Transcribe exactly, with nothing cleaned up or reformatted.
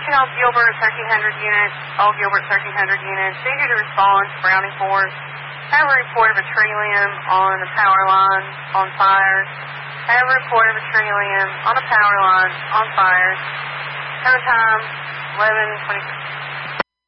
Attention all Gilbert thirteen hundred units, all Gilbert thirteen hundred units. Eager to respond to Browning Force. Have a report of a tree limb on the power line on fire. Have a report of a tree limb on a power line on fire. Tow time eleven twenty-six.